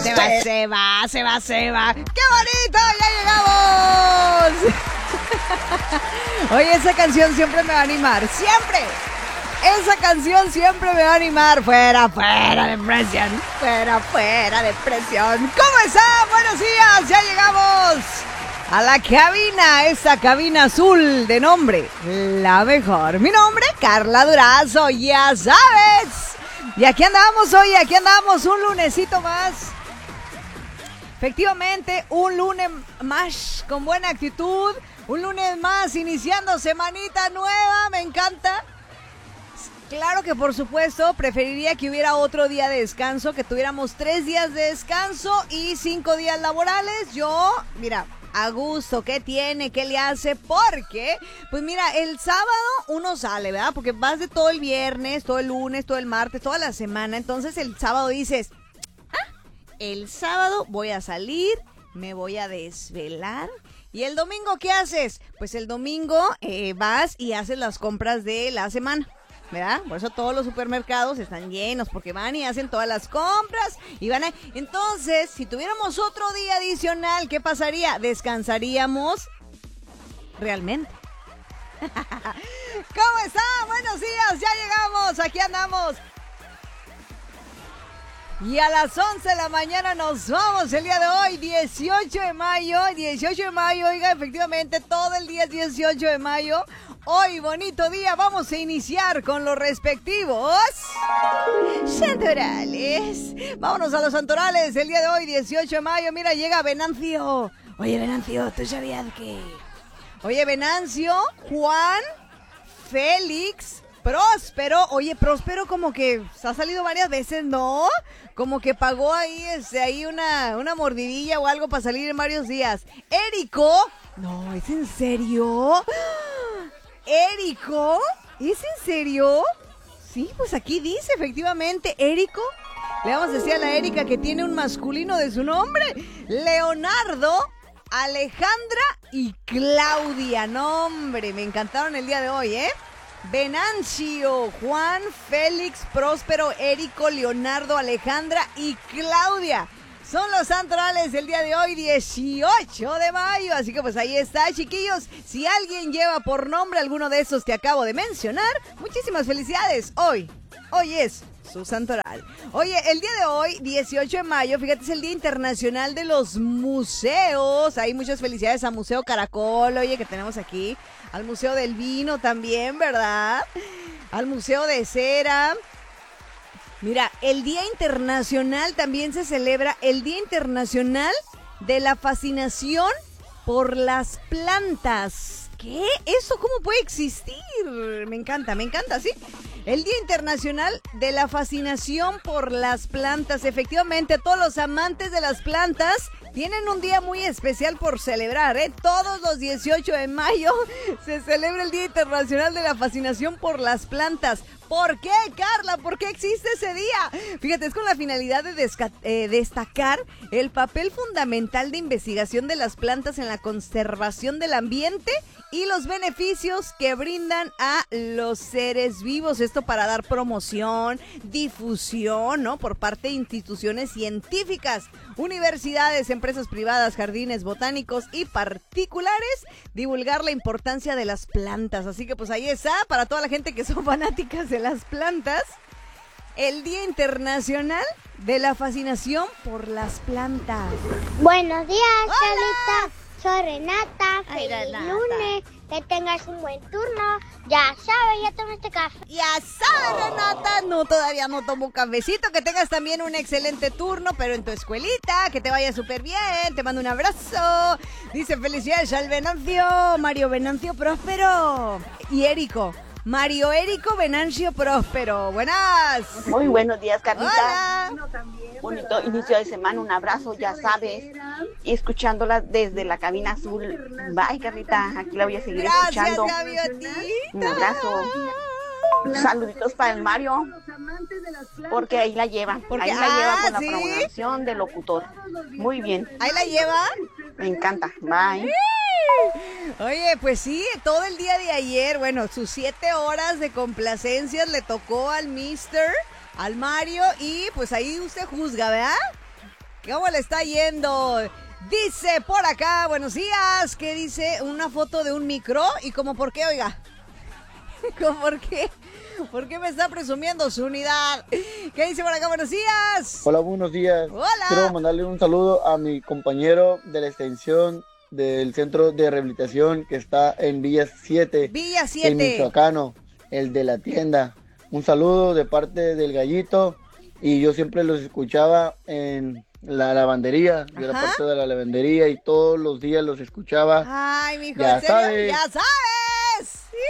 Se va. ¡Qué bonito! ¡Ya llegamos! Oye, esa canción siempre me va a animar. ¡Siempre! Esa canción siempre me va a animar. Fuera depresión. Fuera depresión. ¿Cómo están? Buenos días. Ya llegamos a la cabina. Esa cabina azul de nombre La Mejor. Mi nombre, Carla Durazo. Ya sabes. Y aquí andamos hoy. Un lunesito más. Efectivamente, un lunes más con buena actitud. Un lunes más iniciando semanita nueva. Me encanta. Claro que por supuesto preferiría que hubiera otro día de descanso, que tuviéramos 3 días de descanso y 5 días laborales. Yo, mira, a gusto, ¿qué tiene? ¿Qué le hace? Porque, pues mira, el sábado uno sale, ¿verdad? Porque vas de todo el viernes, todo el lunes, todo el martes, toda la semana. Entonces el sábado dices, el sábado voy a salir, me voy a desvelar. ¿Y el domingo qué haces? Pues el domingo vas y haces las compras de la semana, ¿verdad? Por eso todos los supermercados están llenos, porque van y hacen todas las compras y van a... Entonces, si tuviéramos otro día adicional, ¿qué pasaría? Descansaríamos realmente. ¿Cómo están? Buenos días, ya llegamos, aquí andamos. Y a las 11 de la mañana nos vamos el día de hoy, 18 de mayo, oiga, efectivamente, todo el día es 18 de mayo. Hoy, bonito día, vamos a iniciar con los respectivos santorales. Vámonos a los santorales el día de hoy, 18 de mayo. Mira, llega Venancio. Oye, Venancio, ¿tú sabías que? Oye, Venancio, Juan, Félix, Próspero. Oye, Próspero como que ha salido varias veces, ¿no? Como que pagó ahí, ahí una mordidilla o algo para salir en varios días. Érico. No, ¿es en serio? ¿Érico? ¿Es en serio? Sí, pues aquí dice efectivamente, Érico. Le vamos a decir a la Erika que tiene un masculino de su nombre. Leonardo, Alejandra y Claudia. No, hombre, me encantaron el día de hoy, ¿eh? Venancio, Juan, Félix, Próspero, Érico, Leonardo, Alejandra y Claudia. Son los santorales del día de hoy, 18 de mayo. Así que pues ahí está, chiquillos. Si alguien lleva por nombre alguno de esos que acabo de mencionar, muchísimas felicidades. Hoy es su santoral. Oye, el día de hoy, 18 de mayo, fíjate, es el Día Internacional de los Museos. Hay muchas felicidades a Museo Caracol, oye, que tenemos aquí. Al Museo del Vino también, ¿verdad? Al Museo de Cera. Mira, el Día Internacional también se celebra, el Día Internacional de la Fascinación por las Plantas. ¿Qué? ¿Eso cómo puede existir? Me encanta, ¿sí? El Día Internacional de la Fascinación por las Plantas. Efectivamente, todos los amantes de las plantas tienen un día muy especial por celebrar, ¿eh? Todos los 18 de mayo se celebra el Día Internacional de la Fascinación por las Plantas. ¿Por qué, Carla? ¿Por qué existe ese día? Fíjate, es con la finalidad de destacar el papel fundamental de investigación de las plantas en la conservación del ambiente y los beneficios que brindan a los seres vivos. Esto para dar promoción, difusión, ¿no? Por parte de instituciones científicas, universidades, empresas privadas, jardines botánicos y particulares, divulgar la importancia de las plantas. Así que pues ahí está, para toda la gente que son fanáticas de las plantas, el Día Internacional de la Fascinación por las Plantas. Buenos días, ¡Hola! Carlita. Soy Renata. Ay, Feliz Renata. lunes. Que tengas un buen turno. Ya sabes, ya tomaste café. Ya sabes, Renata, no, todavía no tomo un cafecito. Que tengas también un excelente turno, pero en tu escuelita, que te vaya súper bien. Te mando un abrazo. Dice felicidades al Venancio, Mario Venancio Próspero y Érico. Mario Érico Venancio Próspero. Buenas. Muy buenos días, Carlita. Hola. Bonito inicio de semana, un abrazo, ya sabes. Y escuchándola desde la cabina azul. Bye, Carlita, aquí la voy a seguir escuchando. Gracias, Gaviotita. Un abrazo. Saluditos para el Mario, porque ahí la lleva. Porque, ahí la lleva con la ¿sí? programación de locutor. Muy bien, Ahí la lleva. me encanta. Bye. Oye, pues sí, todo el día de ayer, bueno, sus 7 horas de complacencias le tocó al Mister, al Mario, y pues ahí usted juzga, ¿verdad? ¿Cómo le está yendo? Dice por acá, buenos días, que dice una foto de un micro y como por qué, oiga. ¿Cómo por qué? ¿Por qué me está presumiendo su unidad? ¿Qué dice por acá? Buenos días. Hola, buenos días. Hola. Quiero mandarle un saludo a mi compañero de la extensión del centro de rehabilitación que está en Villa 7. Villa 7. El michoacano, el de la tienda. Un saludo de parte del Gallito y yo siempre los escuchaba en la lavandería. Yo era parte de la lavandería y todos los días los escuchaba. Ay, mijo, ya ¿en serio? sabes. ¡Ya sabes!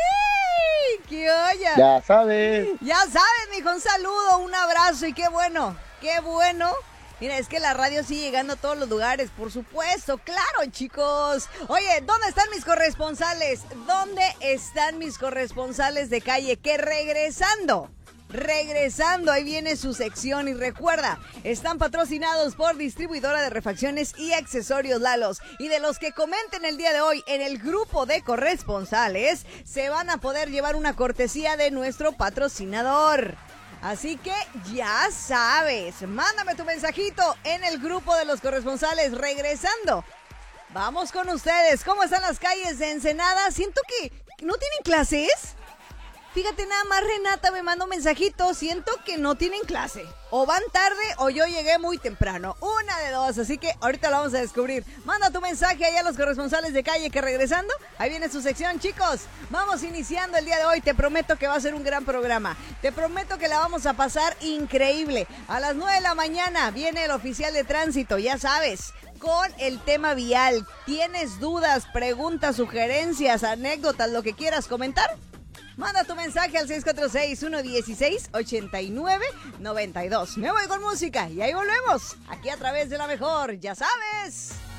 ¡Sí! ¡Qué olla! Ya sabes. Ya sabes, mijo, un saludo, un abrazo y qué bueno, qué bueno. Mira, es que la radio sigue llegando a todos los lugares, por supuesto, claro, chicos. Oye, ¿dónde están mis corresponsales? ¿Dónde están mis corresponsales de calle? Que regresando, ahí viene su sección y recuerda, están patrocinados por Distribuidora de Refacciones y Accesorios Lalos. Y de los que comenten el día de hoy en el grupo de corresponsales, se van a poder llevar una cortesía de nuestro patrocinador. Así que ya sabes, mándame tu mensajito en el grupo de los corresponsales. Regresando, vamos con ustedes. ¿Cómo están las calles de Ensenada? Siento que no tienen clases. Fíjate, nada más Renata me manda un mensajito. Siento que no tienen clase. O van tarde o yo llegué muy temprano. Una de dos, así que ahorita lo vamos a descubrir. Manda tu mensaje ahí a los corresponsales de calle que regresando. Ahí viene su sección, chicos. Vamos iniciando el día de hoy. Te prometo que va a ser un gran programa. Te prometo que la vamos a pasar increíble. A las 9 de la mañana viene el oficial de tránsito, ya sabes, con el tema vial. ¿Tienes dudas, preguntas, sugerencias, anécdotas, lo que quieras comentar? Manda tu mensaje al 646-116-8992. Me voy con música y ahí volvemos. Aquí a través de la mejor, ya sabes.